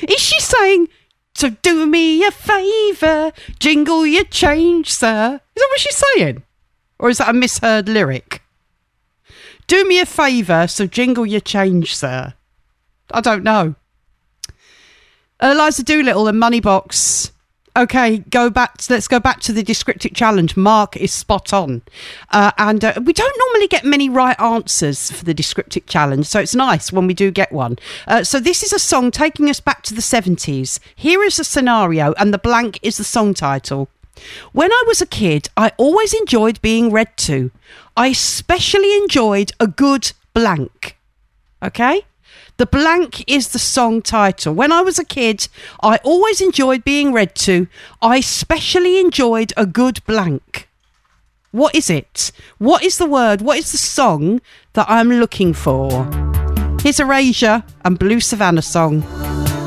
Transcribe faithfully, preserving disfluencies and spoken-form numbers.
Is she saying, so do me a favour, jingle your change, sir? Is that what she's saying? Or is that a misheard lyric? Do me a favour, so jingle your change, sir. I don't know. Eliza Doolittle and Moneybox. Okay, go back. To, let's go back to the Descriptic Challenge. Mark is spot on. Uh, and uh, we don't normally get many right answers for the Descriptic Challenge, so it's nice when we do get one. Uh, so this is a song taking us back to the seventies. Here is a scenario, and the blank is the song title. When I was a kid, I always enjoyed being read to. I especially enjoyed a good blank. Okay? The blank is the song title. When I was a kid, I always enjoyed being read to. I especially enjoyed a good blank. What is it? What is the word? What is the song that I'm looking for? Here's Erasure and Blue Savannah Song.